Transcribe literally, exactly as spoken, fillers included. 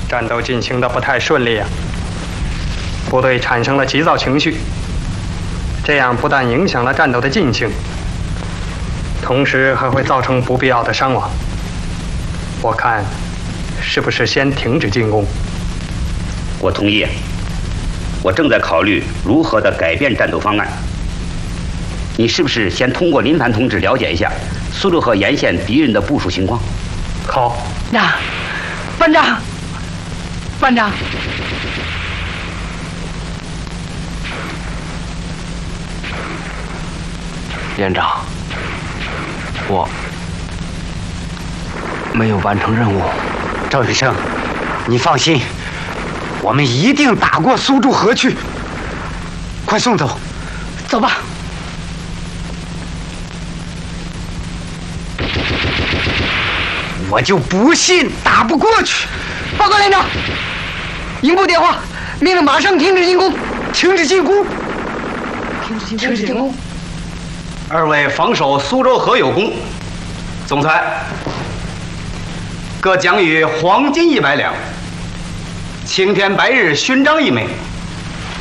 战斗进行的不太顺利啊，部队产生了急躁情绪，这样不但影响了战斗的进行，同时还会造成不必要的伤亡。我看，是不是先停止进攻？ 我同意。我正在考虑如何的改变战斗方案。你是不是先通过林凡同志了解一下苏州河沿线敌人的部署情况？ 好。 那，班长，班长。连长，我没有完成任务。 赵云生，你放心，我们一定打过苏州河去。快送走， 走吧。 我就不信打不过去。 报告连长，营部电话，命令马上停止进攻， 停止进攻， 停止进攻，停止进攻。 二位防守苏州河有功，总裁各奖予黄金一百两，青天白日勋章一枚。